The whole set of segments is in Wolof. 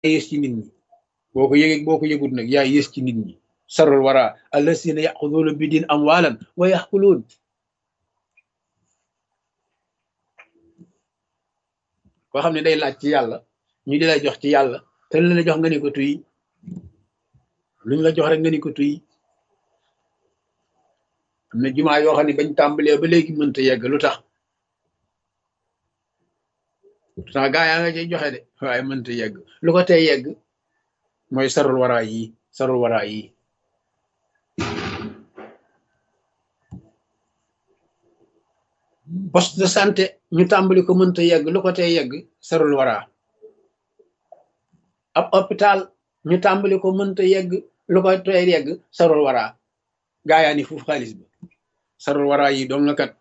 yées ci nit ñi boo ko yëgee boo ko yëgut nag yaa yées ci nit ñi sarul wara allasina yaxuduuna bi din amwalan wa yaxkuluun koo xam ne day laaj ci yàlla ñu di la jox ci yàlla te lu la jox nga ni ko tuy luñ la jox rek nga ni ko tuy am na jumaa yoo xam ne bañ tàmbalee ba léegi mënta yegg lu tax pourtant gaa yaa nga cay joxe de waaye mënta yegg lu ko tey yegg mooy sarul waraa yi sarul waraa yi poste de santé ñu tàmbali ko mënta yegg lu ko tey yegg sarul waraa ab hôpital ñu tàmbali ko mënta yegg lu ko tey yegg sarul waraa gaa yaa ni foofu xaalis bi sarul waraa yi doom na kat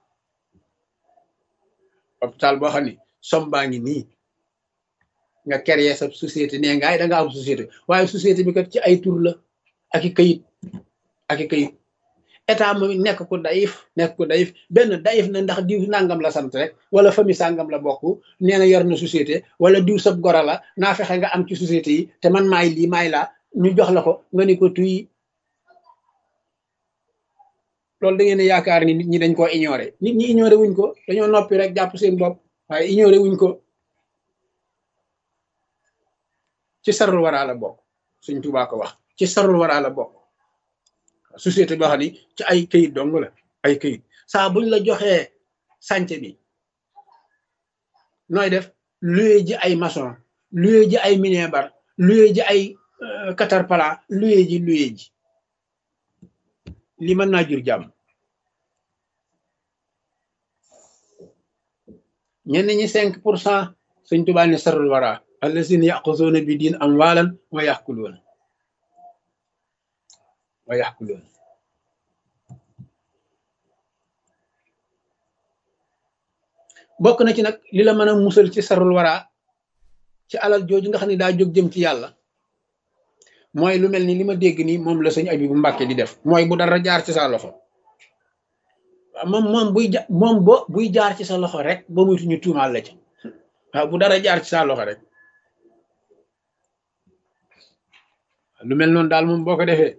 hôpital boo xam ne som baa ngi nii nga créer sa société nee ngaay da nga am société waaye société bi kat ci ay tur la ak i kayit ak i kayit état moom nekk ko dayif benn dayif na ndax diw nangam la sant rek wala famille sangam la bokk nee na yor na société wala diw sab gora la naa fexe nga am ci société yi te man maay lii maay laa ñu jox la ko nga ni ko tuy loolu da ngeen a yaakaar ni nit ñi dañ koo ignoré nit ñi ignoré wuñ ko dañoo noppi rek jàpp seen bopp waaye ignoré wuñ ko ci sarul waraa la bokk Sëñ Tuubaa ko wax ci sarul waraa la bokk société boo xam ni ci ay këyit dong la ay këyit saa buñ la joxee sànce bi nooy def luye ji ay maçon luye ji ay minebar luye ji ay caterpillar luye ji li mën naa jur jàmm ñenn ñi 5% Sëñ Tuubaa ne sarul wara allazina yaquzuuna bi diin amwaalan wa yaxkuluuna bokk na ci nag li la mën a musal ci sarul wara ci alal jooju nga xam ne daa jóg jëm ci yàlla mooy lu mel ni li ma dégg nii moom la sëñ Abibu Mbàkke di def mooy bu dara jaar ci sa loxo buy jaar ci sa loxo rek ba muytu ñu tuumaal la ci waaw bu dara jaar ci sa loxo rek lu mel noonu daal moom boo ko defee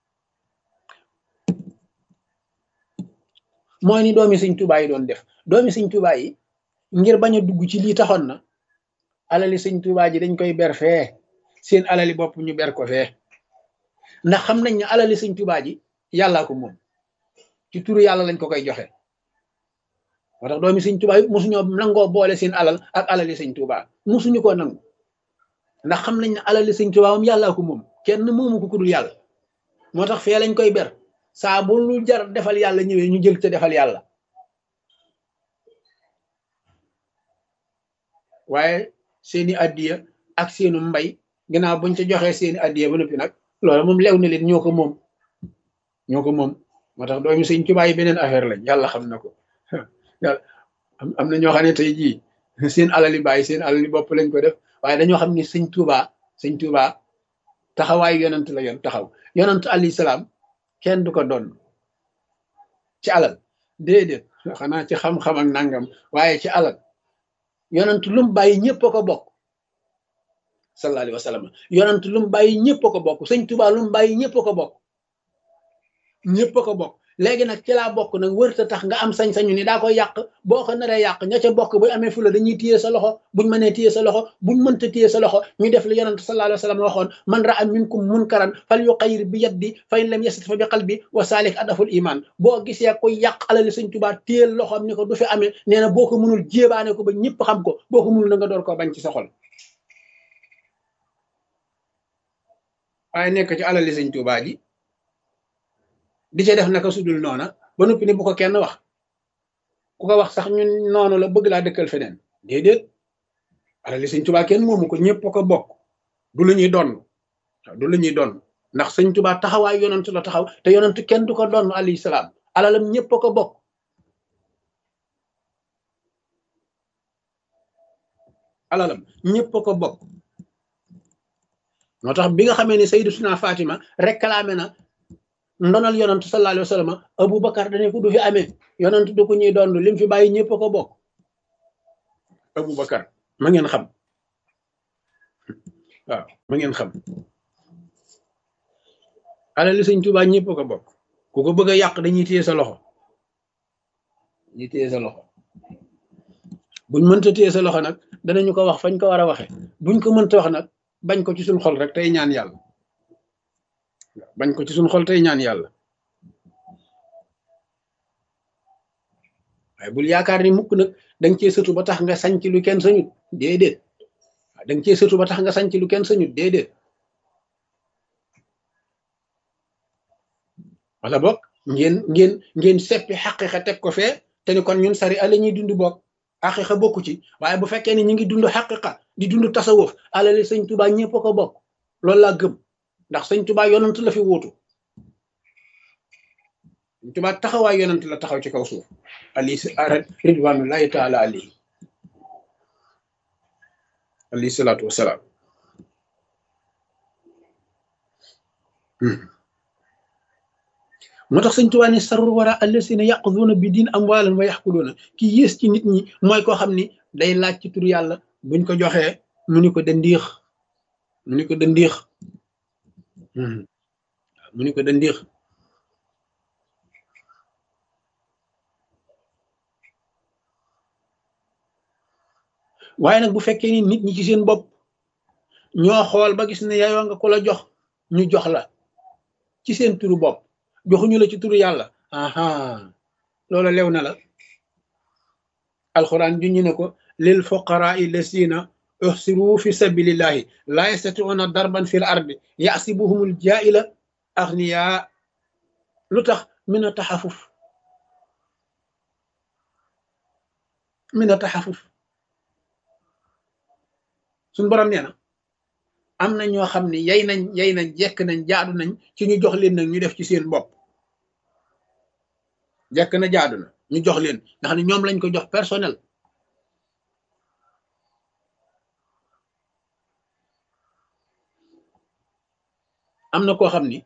mooy ni doomi Sëñ Tuubaa yi doon def doomi Sëñ Tuubaa yi ngir bañ a dugg ci lii taxoon na alali Sëñ Tuubaa ji dañ koy ber fee seen alali bopp ñu ber ko fee ndax xam nañ ne alali Sëñ Tuubaa ji yàllaa ko moom ci turu yàlla lañ ko koy joxe moo tax doomi Sëñ Tuubaa yi mosuñoo nangoo boole seen alal ak alali Sëñ Tuubaa mosuñu koo nangu ndax xam nañ ne alali Sëñ Tuubaa moom yàllaa ko moom kenn moomu ko ku dul yàlla moo tax fee lañ koy ber saa bu lu jar defal yàlla ñëwee ñu jël ca defal yàlla waaye seeni addiya ak seenu mbay ginnaaw buñ ca joxee seeni addiya ba noppi nag loolu moom lew na leen ñoo ko moom moo tax doomi Sëñ Tuubaa yi beneen affaire lañ yàlla xam na ko yàlla am na ñoo xam ne tey jii seen alali bàyyi seen alali bopp lañ ko def waaye dañoo xam ne Sëñ Tuubaa taxawaayu yonant la yoon taxaw yonant alayhi salaam kenn du ko doon ci alal déedéet xanaa ci xam-xam ak nangam waaye ci alal yonant lu mu bàyyi ñëpp a ko bokk sallallahu alayhi wa sallam yonant lu mu bàyyi ñëpp a ko bokk Sëñ Tuubaa lu mu bàyyi ñëpp a ko bokk ñëpp a ko bokk léegi nag ci laa bokk nag wërta tax nga am sañ-sañu ni daa koy yàq boo ko naree yàq ña ca bokk bu amee fula dañuy téye sa loxo buñ mënee téye sa loxo buñ mënta téye sa loxo ñu def li yonent sallallahu alayhi wa sallam waxoon man ra'a minkum munkaran fal yuqayyir bi yadi fa in lam yastati fa bi qalbi wa salik adaful iman boo gisee koy yàq alali Sëñ Tuubaa téyel loxoom ni ko du fi amee nee na boo ko mënul jéebaane ko ba ñëpp xam ko boo ko mënul na nga door koo bañ ci sa xol waaye nekk ci alali Sëñ Tuubaa ji di ca def naka sudul noona ba noppi ni bu ko kenn wax ku ko wax sax ñun noonu la bëgg laa dëkkal feneen déedéet alali Sëñ Tuubaa kenn moomu ko ñëpp ko bokk du lu ñuy doon du lu ñuy doon ndax Sëñ Tuubaa taxawaay yonent la taxaw te yonent kenn du ko doon alayhi salaam alalam ñëpp ko bokk alalam ñëpp ko bokk moo tax bi nga xamee ne Sayyidatuna Fatima réclamé na ndonal yonant sallallahu alayhi wa sallam Aboubacar dañu ko du fi amee yonant du ko ñuy doon lim fi bàyyi ñëpp ko bokk Aboubacar ma ngeen xam waaw ma ngeen xam alali sëñ Tuubaa ñëpp ko bokk ku ko bëgg a yàq dañuy téye sa loxo dañuy téye sa loxo buñ mënta téye sa loxo nag danañu ko wax fañ ko war a waxe buñ ko mënta wax nag bañ ko ci suñ xol rek tey ñaan yàlla bañ ko ci suñ xol tey ñaan yàlla waaye bul yaakaar ni mukk nag danga cee sëtu ba tax nga sañ ci lu kenn sañut déedéet waaw danga cee sëtu ba tax nga sañ ci lu kenn sañut déedéet wala boog ngeen seppi xaqiqa teg ko fee te ni kon ñun sari ala ñuy dund bokk xaqiqa bokku ci waaye bu fekkee ni ñu ngi dund xaqiqa di dund tasawuf alali sëñ Tuubaa ñëpp ko bokk loolu laa gëm ndax sëñ Tuubaa yonant la fi wóotu sëñ Tuubaa taxawaay yonant la taxaw ci kaw suuf ridwanullahi taala alayhi salaatu wasalaam moo tax sëñ Tuubaa ne sarul wara allasina yaquduuna bi diin amwaalan wa yaxkuluuna ki yées ci nit ñi mooy koo xam ni day laaj ci tur yàlla buñ ko joxee mu ni ko dandiix mu ni ko dandiix mu ni ko dandiix waaye nag bu fekkee ni nit ñi ci seen bopp ñoo xool ba gis ne yayoo nga ko la jox ñu jox la ci seen turu bopp joxuñu la ci turu yàlla aha loola lew na la alquran juñu ne ko lil fuqaraa lasina uhsiru fi sabilillahi laa yastatiuna darban fil ardi yasibuhumul jaila aghniya lu tax min a taxafuf suñ borom nee na am na ñoo xam ne yay nañ jekk nañ jaadu nañ ci ñu jox leen nag ñu def ci seen bopp jekk na jaadu na ñu jox leen nga xam ne ñoom lañ ko jox personnel am na koo xam ni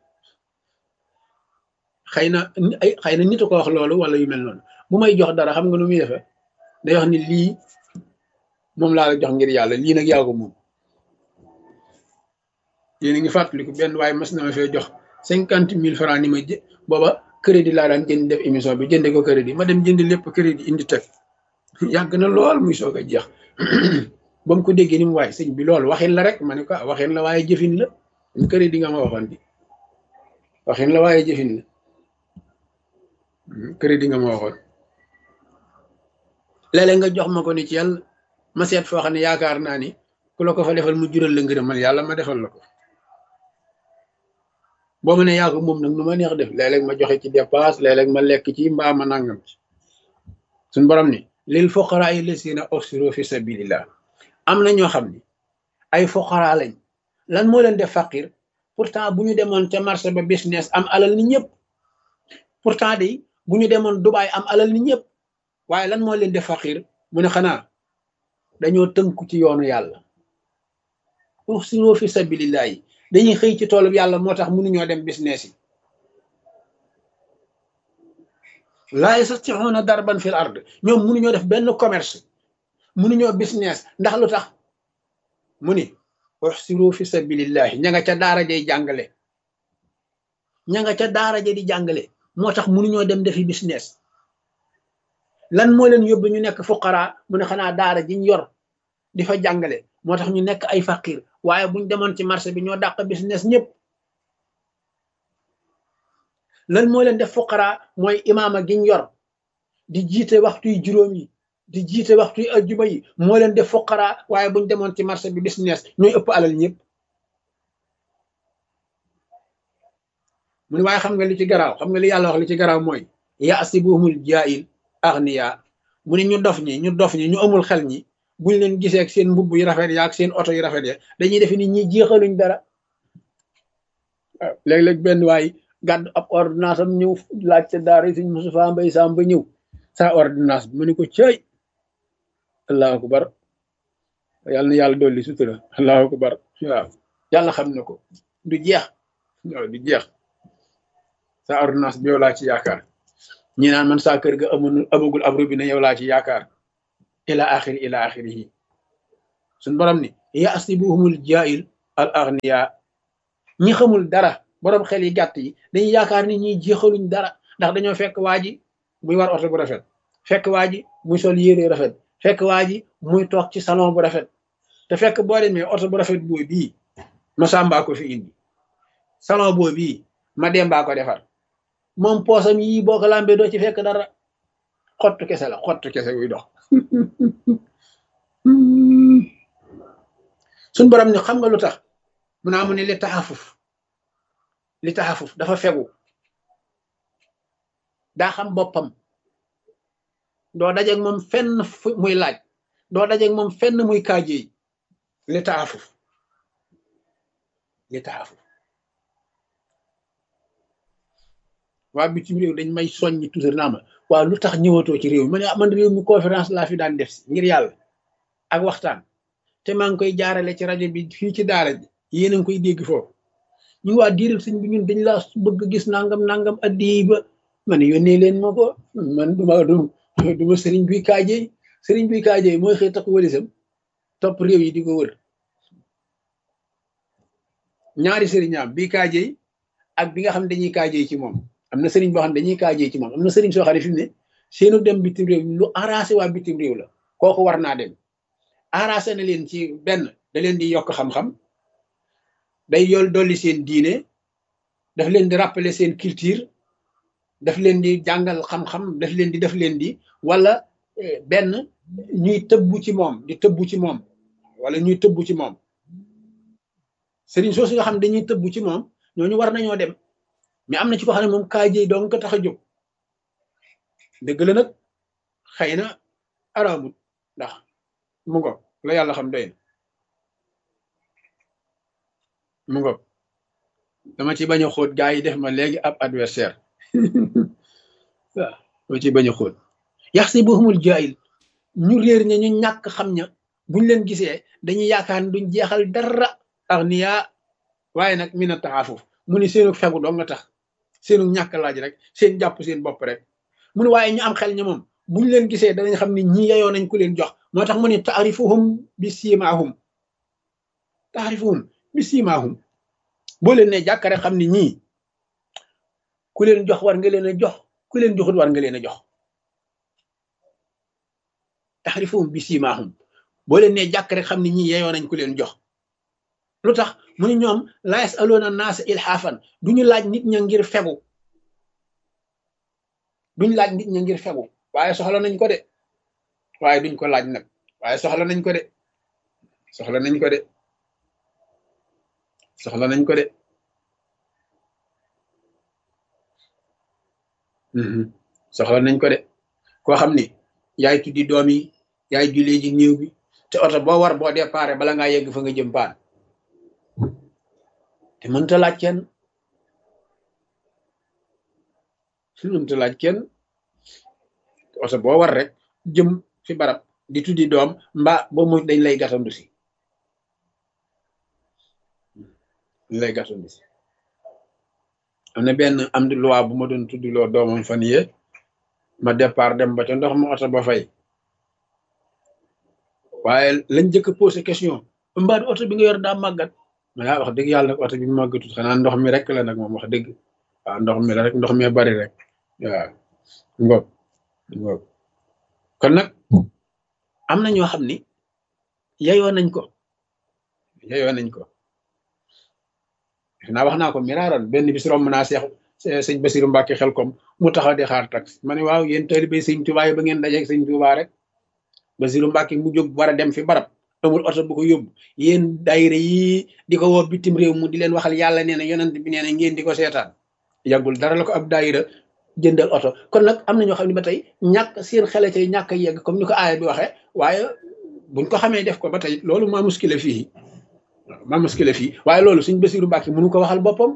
xëy na nit a ko wax loolu wala yu mel noonu bu may jox dara xam nga nu muy defee day wax ni lii moom laa la jox ngir yàlla lii nag yaa ko moom yéen a ngi fàttaliku benn waaye mas na ma fee jox 50 000 francs ni ma booba crédit laa daan jënd def émission bi jënde ko crédit ma dem jënd lépp crédit indi teg yàgg na lool muy soog a jeex ba mu ko déggee ni mu waay sëñ bi loolu waxin la rek ma ne ko waxin la waaye jëfin la crédit nga ma waxoon bi waxin la waaye jëfin la crédit nga ma waxoon léeg-léeg nga jox ma ko ni ci yàlla ma seet foo xam ne yaakaar naa ni ku la ko fa defal mu jural la ngërëmal yàlla ma defal la ko boo ma ne yaa ko moom nag nu ma neex def léeg-léeg ma joxe ci dépasse léeg-léeg ma lekk ci mbaa ma nangam ci suñ borom ni lil fuqaraa lasina uhsiru fi sabilillah am na ñoo xam ni ay fuqaraa lañ lan moo leen def faqir pourtant bu ñu demoon ca marché ba business am alal ni ñëpp pourtant de bu ñu demoon Dubaay am alal ni ñëpp waaye lan moo leen def faqir mu ne xanaa dañoo tënku ci yoonu yàlla uhsiru fi sabilillah yi dañuy xëy ci toolub yàlla moo tax mënuñoo dem business yi laa yastati'una darban fil ard ñoom mënuñoo def benn commerce mënuñoo business ndax lu tax mu ni uhsiru fi sabilillahi ña nga ca daara jay jàngale ña nga ca daara ja di jàngale moo tax mënuñoo dem defi business lan moo leen yóbbu ñu nekk fuqara mu ne xanaa daara jiñ yor di fa jàngale moo tax ñu nekk ay faqir waaye buñ demoon ci marché bi ñoo dàq business ñëpp lan moo leen def fuqara mooy imaama giñ yor di jiite waxtuy juróom yi di jiite waxtuy ajjuma yi moo leen def fuqara waaye buñ demoon ci marché bi business ñooy ëpp alal ñëpp mu ne waaye xam nga li ci garaaw xam nga li yàlla wax li ci garaaw mooy yasibuhumul jaahil aghniya mu ne ñu dof ñi ñu amul xel ñi buñ leen gisee ak seen mbubb yu rafet ya ak seen oto yu rafet ya dañuy defe ni ñi jeexaluñ dara waaw léeg-léeg benn waay gàdd ab ordonnance am ñëw laaj ca daara yi Sëñ Moustapha Mbaye Sam ba ñëw sa ordonnance bi mu ne ko cëy allahu akbar yàlla na yàlla dolli sutura allahu akbar waaw yàlla xam na ko du jeex waaw du jeex sa ordonnance bi yow laa ci yaakaar ñi naan man saa kër ga amagul ab robinet yow laa ci yaakaar ila axiri yi suñ borom ni yasibuhumul jaahil al aghniya ñi xamul dara borom xel yi gàtt yi dañuy yaakaar ni ñi jeexaluñ dara ndax dañoo fekk waa ji muy war oto bu rafet fekk waa ji muy sol yére rafet fekk waa ji muy toog ci salon bu rafet te fekk boo demee oto bu rafet boo bii ma sàmbaa ko fi indi salon boo bii ma dembaa ko defar moom poosam yii boo ko lambee doo ci fekk dara xottu kese la xottu kese wuy dox suñ borom ni xam nga lu tax mu naa mu ne li taxafuf dafa fegu daa xam boppam doo dajeeg moom fenn muy laaj doo dajeeg moom fenn muy kaajeey li taxafuf waa bitim réew dañ may soññi toujours naa ma waaw lu tax ñëwatoo ci réew mi ma ne man réew mi conférence laa fi daan def si ngir yàlla ak waxtaan te maa ngi koy jaarale ci rajo bi fii ci daara ji yéen a ngi koy dégg foofu ñu waa diiral sëñ bi ñun dañ laa bëgg gis nangam addi ba ma ne yónnee leen ma ko man duma sëriñ buy kaajey mooy xëy takk walisam topp réew yi di ko wër ñaari sëriñaam bii kaajey ak bi nga xam ne dañuy kaajey ci moom am na sëriñ boo xam ne dañuy kaajey ci moom am na sëriñ soo xam ne fi mu ne seenu dem bitim réew lu arrangé waa bitim réew la kooku war naa dem arrangé na leen ci benn da leen di yokk xam-xam day yool dolli seen diine daf leen di rappeler seen culture daf leen di jàngal xam-xam daf leen di wala benn ñuy tëbbu ci moom wala ñuy tëbbu ci moom sëriñ soosu nga xam dañuy tëbbu ci moom ñooñu war nañoo dem mais am na ci ko xam ne moom kaajey doon ko tax a jóg dëgg la nag xëy na araamut ndax mu ngo la yàlla xam doy na mu ngo dama ci bañ a xóot gaa yi def ma léegi ab adversaire waaw dama ci bañ a xóot yaxsibuhumul jaahil ñu réer ña ñu ñàkk xam ña buñ leen gisee dañuy yaakaar ne duñ jeexal dara agniya waaye nag mina taafuf mu ni seenu fegu doo nga tax seenu ñàkk laaj rek seen jàpp seen bopp rek mu ni waaye ñu am xel ña moom buñ leen gisee danañ xam ne ñi yeyoo nañ ku leen jox moo tax mu ni taarifuhum bi siimaahum boo leen ne jàkkare xam ni ñii ku leen jox war nga leen a jox ku leen joxut war nga leen a jox taarifuhum bi siimaahum boo leen ne jàkkare xam ni ñii yeyoo nañ ku leen jox lu tax mu ni ñoom laa yasaloona naasa ilhaafan duñu laaj nit ña ngir fegu waaye soxla nañ ko de waaye duñ ko laaj nag waaye soxla nañ ko de soxla nañ ko de soxla nañ ko de koo xam ni yaay tuddi doom yi yaay jullee ji néew bi te oto boo war boo déparé bala ngaa yegg fa nga jëm paan te mënta laaj kenn oto boo war rek jëm fi barab di tuddi doom mbaa ba mu dañ lay gàttandu si am na benn am di loi bu ma doon tuddiloo doomam fan yee ma départ dem ba ca ndox ma oto ba fay waaye lañ jëkk posé question mbaa du oto bi nga yor daa màggat ma wax dëgg yàlla nag oto bi màggatut xanaa ndox mi rek la nag moom wax dëgg waaw ndox mi la rek ndox mi bari rek waaw ngoog kon nag am na ñoo xam ni yeyoo nañ ko naa wax naa ko miraaroon benn bis romb naa sëñ Basiru Mbàkke Xelkom mu taxaw di xaar taxi ma ne waaw yéen taalibe sëñ Tuubaa yi ba ngeen dajeeg sëñ Tuubaa rek Basiru Mbàkke mu jóg war a dem fi barab amul oto bu ko yóbbu yéen daayira yi di ko woo bitim réew mu di leen waxal yàlla nee na yonent bi nee na ngeen di ko seetaan yàggul dara la ko ab daayira jëndal oto kon nag am na ñoo xam ne ba tey ñàkk seen xele cay ñàkk a yegg comme ni ko aaya bi waxee waaye buñ ko xamee def ko ba tey loolu maa muskile fii waaye loolu suñ Basiru Mbàkke mënu ko waxal boppam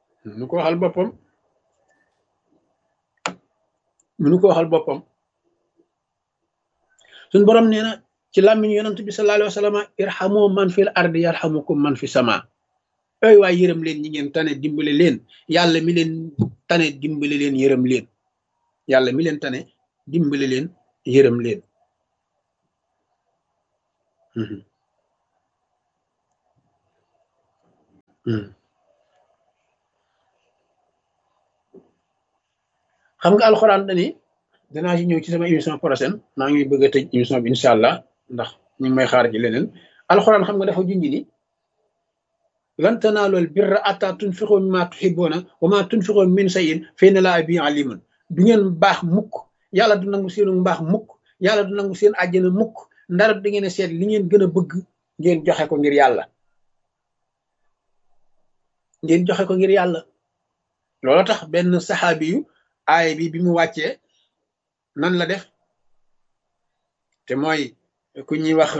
suñ borom nee na ci làmmiñu yonent bi sallallahu alayhi wa sallam irhamu man fil ardi yarhamukum man fi sama ay waay yërëm leen ñi ngeen tane dimbale leen yàlla mi leen tane dimbale leen yërëm leen xam nga alxuraan dani danaa ci ñëw ci sama émission prochaine maa ngi bëgg a tëj émission bi incha allah ndax ñu ngi may xaar ci leneen alxuraan xam nga dafa junj ni lan tanaalul birra hattaa tunfiqu mimmaa tuhibbuuna wa maa tunfiqu min shay'in fa inna llaaha bihi aliimun du ngeen baax mukk yàlla du nangu seenu mbaax mukk yàlla du nangu seen àjjana mukk ndara da ngeen a seet li ngeen gën a bëgg ngeen joxe ko ngir yàlla ngeen joxe ko ngir yàlla loolu tax benn saxaabi yu aaya bi mu wàccee nan la def te mooy ku ñuy wax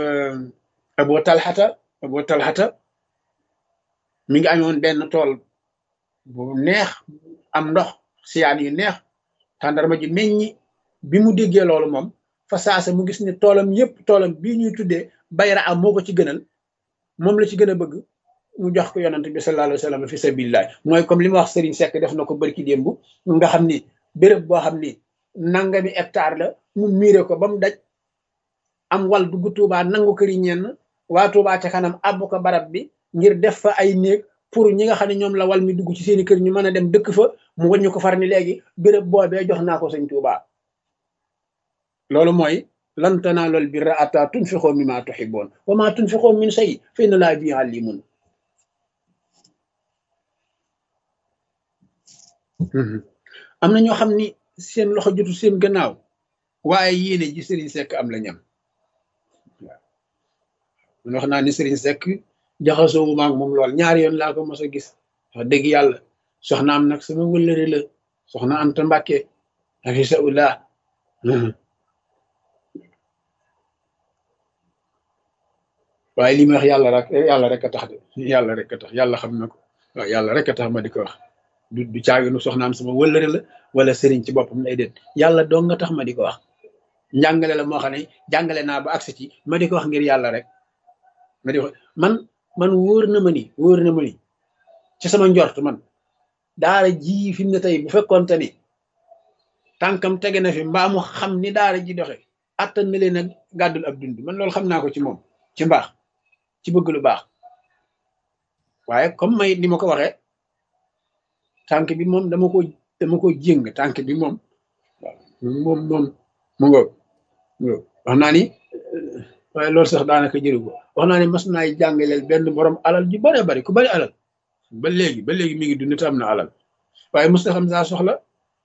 Abu Talhata mi ngi amoon benn tool bu neex am ndox siyaan yu neex tàndarma ji meññi bi mu déggee loolu moom fa saasa mu gis ne toolam yépp toolam bii ñuy tuddee bayra am moo ko ci gënal moom la ci gën a bëgg mu jox ko yonante bi sallallahu alayhi wa sallam fi sabilillah mooy comme li ma wax Serigne Seck def na ko barki démb nga xam ni béréb boo xam ni nangami hectare la mu miire ko ba mu daj am wal dugg Tuubaa nangu këri ñenn waa Tuubaa ca kanam abbu ko barab bi ngir def fa ay néeg pour ñi nga xam ne ñoom la wal mi dugg ci seeni kër ñu mën a dem dëkk fa mu wàññi ko far ni léegi béréb boobee jox naa ko sëñ Tuubaa loolu mooy lan tanaalul birra hattaa tunfiqu mimmaa tuhibbuun wa maa tunfiqu min shay'in fa inna llaaha bihi aliimun am na ñoo xam ni seen loxo jotu seen gannaaw waaye yéene ji Serigne Seck am la ñam waaw man wax naa ni Serigne Seck jaxasoo wu maag moom lool ñaari yoon laa ko mos a gis wax dëgg yàlla soxnaam nag sama wëllëre la soxna Anta Mbàkke hafisahullah waaye li ma wax yàlla rek a tax de yàlla rek a tax yàlla xam na ko waaw yàlla rek a tax ma di ko wax du caaginu soxnaam sama wëllëre la wala sëriñ ci boppam lay déet yàlla dong nga tax ma di ko wax njàngale la moo xam ne jàngale naa ba agsi ci ma di ko wax ngir yàlla rek ma di ko man wóor na ma ni ci sama njort man daara ji fi mu ne tey bu fekkoonte ni tànkam tege na fi mbaa mu xam ni daara ji doxe attan na leen a gàddul ab dund man loolu xam naa ko ci moom ci mbaax ci bëgg lu baax waaye comme may ni ma ko waxee tànk bi moom dama ko jéng tànk bi moom waaw moom mu ngoog wax naa ni waaye loolu sax daanaka jëru ko wax naa ni mas naay jàngaleel benn borom alal ju bare bari ku bari alal ba léegi mi ngi dund te am na alal waaye mos na xam saa soxla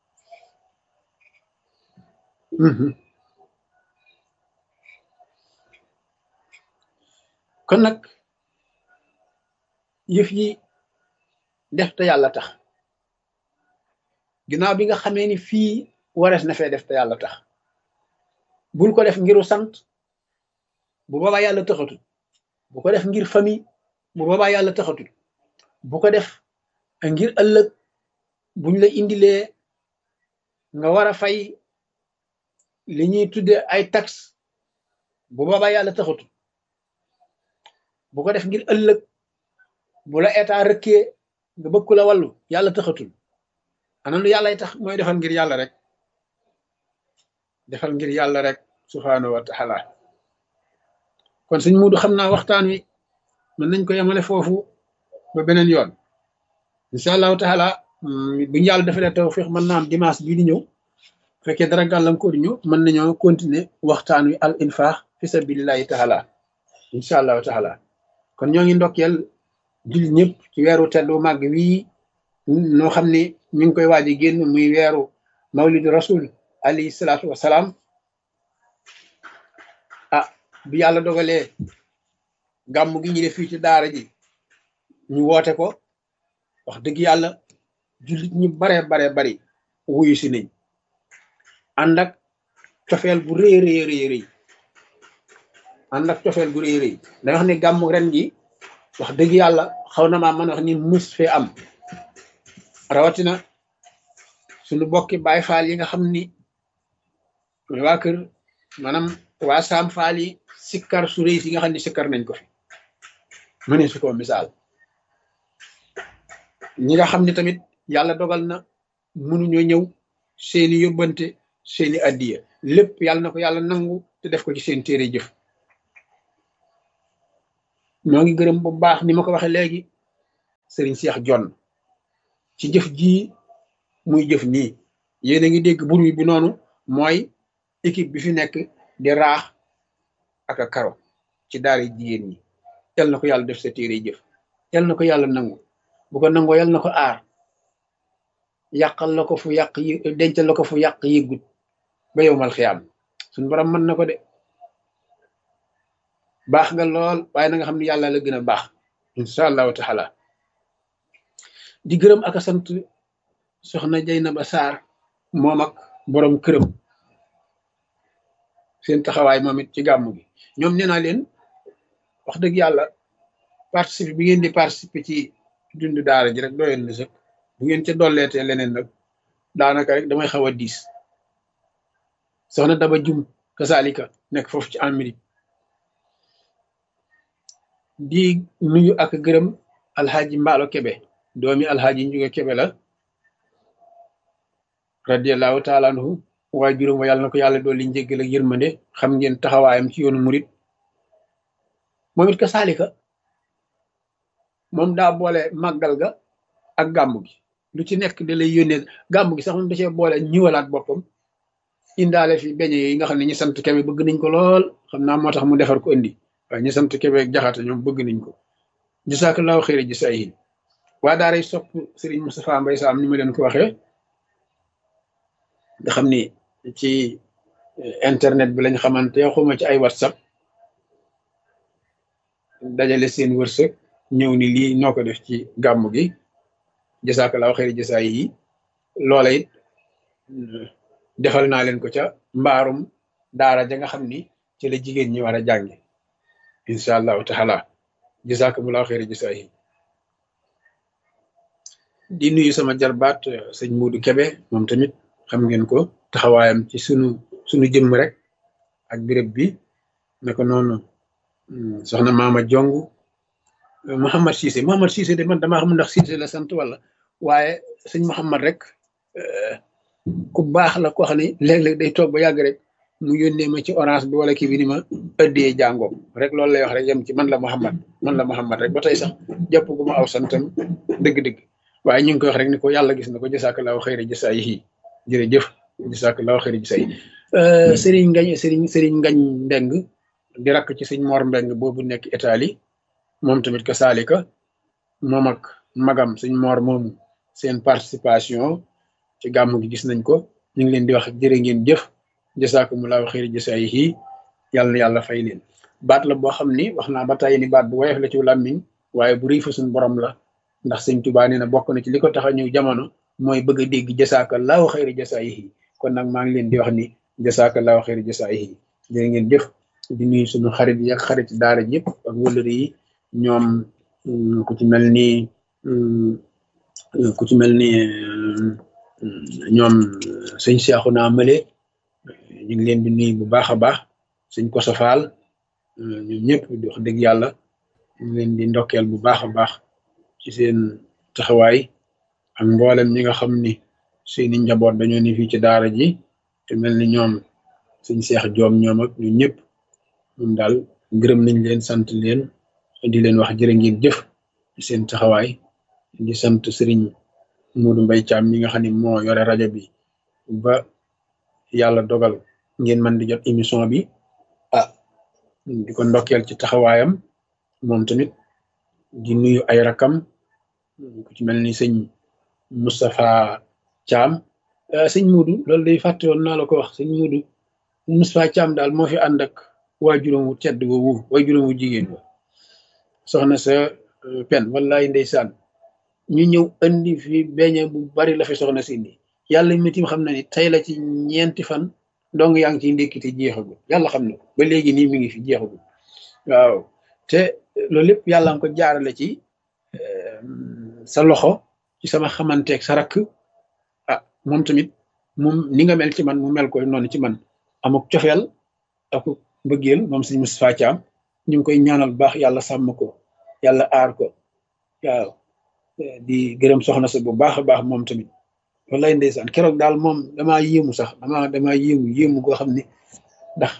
kon nag yëf yi def te yàlla tax ginnaaw bi nga xamee ni fii warees na fee def te yàlla tax bul ko def ngiru sant bu boobaa yàlla taxatul bu ko def ngir famille bu boobaa yàlla taxatul bu ko def ngir ëllëg buñ la indilee nga war a fay li ñuy tudde ay taxe bu boobaa yàlla taxatul bu ko def ngir ëllëg bu la état rëkkee nga bëgg ku la wàllu yàlla taxatul ana lu yàllay tax mooy defal ngir yàlla rek subhaanahu wa taala kon sëñ Muudu xam naa waxtaan wi mën nañ ko yemale foofu ba beneen yoon incha allahu taala buñu yàlla defalee tawfiq mën naa am dimanche bii di ñëw fekkee dara gàllankoor ñu mën nañoo continuer waxtaan wi al infaq fi sabilillahi taala incha allahu taala kon ñoo ngi ndokkeel jullit ñëpp ci weeru teddu màgg wii noo xam ne mi ngi koy waaj a génn muy weeru mawlidu rasul alayhi salaatu wasalaam bi yàlla dogalee gàmm gi ñu def fii ci daara ji ñu woote ko wax dëgg yàlla jullit ñu bare bari wuyu si nañ ànd ak cofeel bu rëy da wax ne gàmm ren gi wax dëgg yàlla xaw na maa mën wax ni mus fee am rawatina suñu bokki baay faal yi nga xam ni waa kër maanaam waa saam faal yi sikkar su rëy si nga xam ne sikkar nañ ko fi mëne su ko misaal ñi nga xam ne tamit yàlla dogal na mënuñoo ñëw seeni yóbbante seeni addiya lépp yàlla na ko yàlla nangu te def ko ci seen téere jëf ñoo ngi gërëm bu baax ni ma ko waxee léegi sëriñ Cheikh Jonn ci jëf ji muy jëf nii. yéen a ngi dégg bruit bi noonu mooy équipe bi fi nekk di raax ak a karo ci daara jigéen ñi. yal na ko yàlla def sa téere jëf, yal na ko yàlla nangu, bu ko nangoo yal na ko aar, yàqal la ko fu yàq yi, dencal la ko fu yàq yëggut ba yowmal xiyaam. suñu borom mën na ko de. baax nga lool waaye na nga xam ne yàlla la gën a baax incha allahu taala. di gërëm ak a sant soxna Jaynaba Sarr moom ak borom këram seen taxawaay moom it ci gàmmu gi. ñoom nee naa leen wax dëgg yàlla participer bi ngeen di participer ci dundu daara ji rek doyoon na sëkk. bu ngeen ca dolleetee leneen nag daanaka rek damay xaw a diis. soxna Daba Jum kasaalika nekk foofu ci Amérique. di nuyu ak gërëm alxaaji Mbaalo Kebe doomi alxaaji Njuga Kebe la radiallahu taala anhu waaye juróom wa yàlla na ko yàlla dool li njéggal ak yërmande. xam ngeen taxawaayam ci yoonu murit. moom it kasaalika moom daa boole màggal ga ak gàmmu gi. lu ci nekk da lay yónnee gàmmu gi sax moom da cee boole ñiwalaat boppam indaale fi beñe yi nga xam ne ñi sant Kebe bëgg nañ ko lool. xam naa moo tax mu defar ko indi waaye ñi sant Kebe ak Jaxate ñoom bëgg nañ ko. jasaakallaahu xayra jasaa'ihi. waa daaray sopp Serigne Moustapha Mbaye Sam ni ma leen ko waxee nga xam ni ci internet bi lañ xamante xuma ci ay WhatsApp dajale seen wërsëg ñëw ni lii noo ko def ci gàmmu gi. jasaakallaahu xayra jasaa'ihi. loola it defal naa leen ko ca mbaarum daara ja nga xam ni ci la jigéen ñi war a jànge incha allahu taala. jasaakumullaahu xayra jasaa'ihi. di nuyu sama jarbaat sëñ Muudu Kebe moom tamit xam ngeen ko taxawaayam ci sunu jëmm rek ak béréb bi. naka noonu soxna Maama Jong Mouhamad Cissé de man damaa xam ndax Cissé la sant wala waaye sëñ Mouhamad rek ku baax la ko xam ne léeg-léeg day toog ba yàgg rek mu yónnee ma ci orange bi wala kii bi ni ma ëddee jàngoom rek loolu lay wax rek yem ci man la Mouhamad rek ba tey sax jàpp gu ma aw santam dëgg-dëgg. waaye ñu ngi koy wax rek ni ko yàlla gis na ko jasaakallaahu xayra jasaa'ihi. jërëjëf jasaakallaahu xayra jasaa'ihi. Serigne Ngañ Mbeng di rakk ci sëñ Mor Mbeng boobu nekk Italie moom tamit ka saalika moom ak magam sëñ Mor moomu seen participation ci gàmmu gi gis nañ ko. ñu ngi leen di wax jërë ngeen jëf jasaakumullaahu xayra jasaa'ihi. yàlla na yàlla fay leen. baat la boo xam ni wax naa ba tey ni baat bu woyof la ci làmmiñ waaye bu rëy fa suñu borom la. ndax sëñ Tuubaa nee na bokk na ci li ko tax a ñëw jamono mooy bëgg a dégg jasaakallaahu xayra jasaa'ihi. kon nag maa ngi leen di wax ni jasaakallaahu xayra jasaa'ihi. jërë ngeen jëf. di nuyu suñu xarit yi ak xarit daara ñëpp ak wëllëri yi ñoom ku ci mel ni ñoom sëñ Seexuna Male ñu ngi leen di nuyu bu baax a baax. sëñ Koso Faal ñoom ñëpp di wax dëgg yàlla ñu ngi leen di ndokkeel bu baax a baax ci seen taxawaay ak mboolem ñi nga xam ni seeni njaboot dañoo ni fii ci daara ji te mel ni ñoom sëñ Seex Joom ñoom ak ñu ñëpp ñun daal gërëm nañ leen sant leen di leen wax jërë ngeen jëf ci seen taxawaay. di sant Serigne Modou Mbaye Thiam mi nga xam ne moo yore rajo bi ba yàlla dogal ngeen mën di jot émission bi di ko ndokkeel ci taxawaayam moom tamit. di nuyu ay rakam ku ci mel ni sëñ Moustapha Thiam. sëñ Modou loolu day fàtte woon naa la ko wax sëñ Modou Moustapha Thiam daal moo fi ànd ak waajuram wu tedd woowu waajuram wu jigéen wa soxna sa pen wallaay ndeysaan ñu ñëw andi fi beñe bu bari la fi soxna si indi. yàlla mitim xam na ni tey la ci ñeenti fan dong yaa ngi ciy ndékkite jeexagul. yàlla xam na ko ba léegi nii mi ngi fi jeexagul. waaw te loolu lépp yàlla nga ko jaarale ci sa loxo ci sama xamanteeg sa rakk. moom tamit moom ni nga mel ci man mu mel ko noonu ci man amuk cofeel ak mbëggeel moom sëñ Moustapha Thiam ñu ngi koy ñaanal baax yàlla sàmm ko yàlla aar ko. waaw di gërëm soxna sa bu baax a baax moom tamit wallaay ndeysaan keroog daal moom damaa yéemu sax damaa yéemu goo xam ni ndax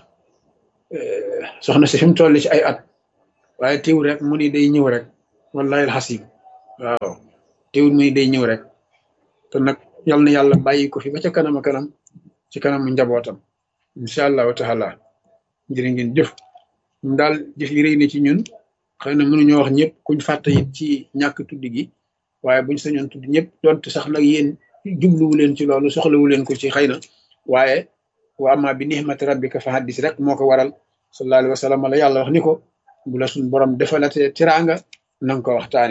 soxna si fi mu toll ci ay at waaye teew rek mu ni day ñëw rek wallaay alxasim waaw teewul muy day ñëw rek te nag yal na yàlla bàyyi ko fi ba ca kanam a kanam ci kanamu njabootam incha allahu taala jërë ngeen jëf ñun daal jëf yi rëy na ci ñun xëy na mënuñoo wax ñëpp kuñ fàtte it ci ñàkk tudd gi waaye buñ sañoon tudd ñëpp donte sax nag yéen jubluwu leen ci loolu soxlawu leen ko ci xëy na waaye wa amma bi nihmati rabbika fa haddis rek moo ko waral sallallahu alayhi wa sallam la yàlla wax ni ko bu la suñ borom defalatee tiraanga na nga ko waxtaane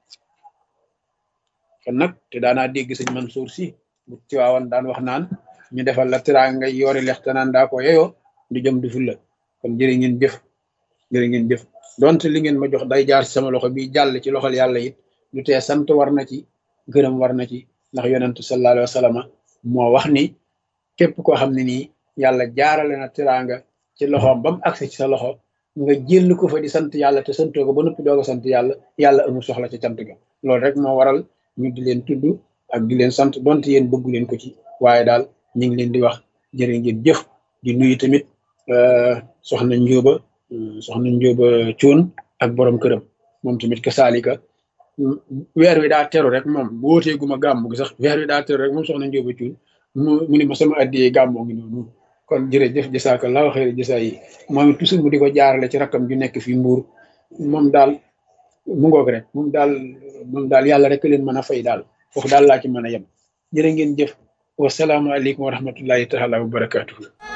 kon nag te daanaa dégg sëñ Mansour si bu Tiwaawan daan wax naan ñu defal la tiraanga yoori lex te naan daa ko yeyoo du jëm du ful la kon jërë ngeen jëf jërë ngeen jëf donte li ngeen ma jox day jaar ci sama loxo bi jàll ci loxol yàlla it lu tee sant war na ci gërëm war na ci ndax yonentu sallallahu alayhi wa sallam moo wax ni képp koo xam ne nii yàlla jaarale na tiraanga ci loxoom ba mu agsi ci sa loxo nga jël ko fa di sant yàlla te santoo ko ba noppi doog a sant yàlla yàlla amul soxla ci cant ga loolu rek moo waral ñu di leen tudd ak di leen sant donte yéen bëggu leen ko ci waaye daal ñu ngi leen di wax jërë ngeen jëf di nuyu tamit soxna Njóoba soxna Njóoba Cuun ak borom këram moom tamit ka saalika weer wi daa teru rek moom bu wóoteeguma gàmmu gi sax weer wi daa teru rek moom soxna Njóoba Cuun mu ni ma sama addiyee gàmmoo ngi noonu kon jërëjëf jasaakallaahu xayri jasaa yi moom it toujours mu di ko jaarale ci rakkam ju nekk fii Mbuur moom daal mu ngoog rek moom daal yàlla rek leen mën a fay daal foofu daal laa ci mën a yem jërë ngeen jëf wasalaamualeykum wa rahmatullahi taala wa barakaatuhu